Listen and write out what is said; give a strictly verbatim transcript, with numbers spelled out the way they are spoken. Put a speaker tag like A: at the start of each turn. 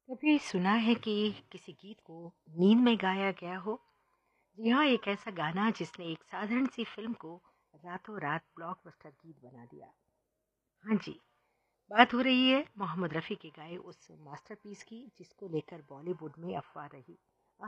A: कभी सुना है कि किसी गीत को नींद में गाया गया हो? जी हाँ, एक ऐसा गाना जिसने एक साधारण सी फिल्म को रातों रात ब्लॉकबस्टर गीत बना दिया। हाँ जी, बात हो रही है मोहम्मद रफ़ी के गाए उस मास्टरपीस की जिसको लेकर बॉलीवुड में अफवाह रही।